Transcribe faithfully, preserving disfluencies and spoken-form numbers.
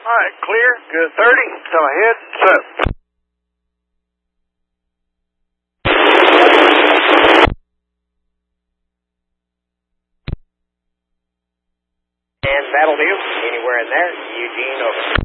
All right, clear. Good. thirty. Come ahead. Set. And that'll do. Anywhere in there. Eugene, over.